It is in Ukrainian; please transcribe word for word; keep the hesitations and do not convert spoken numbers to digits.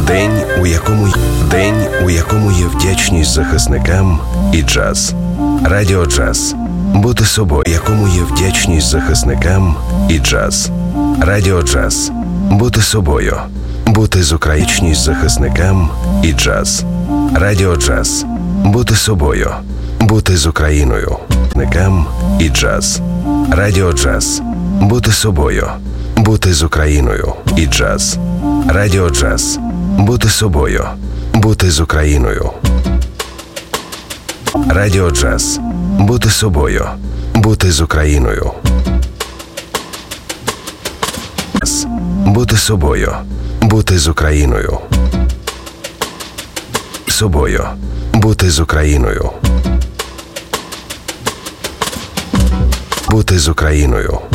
День, у якому день, у якому є вдячність захисникам і джаз. Радіо Джаз. Бути собою, якому є вдячність захисникам і джаз. Радіо Джаз. Бути собою. Бути з українськість захисникам і джаз. Радіо Джаз. Бути собою. Бути з Україною. Захисникам і джаз. Радіо Джаз. Бути собою. Бути з Україною і джаз. Радіо Джаз. Бути собою. Бути з Україною. Радіо Джаз. Бути собою. Бути з Україною. Бути собою. Бути з Україною. Собою. Бути з Україною. Бути з Україною.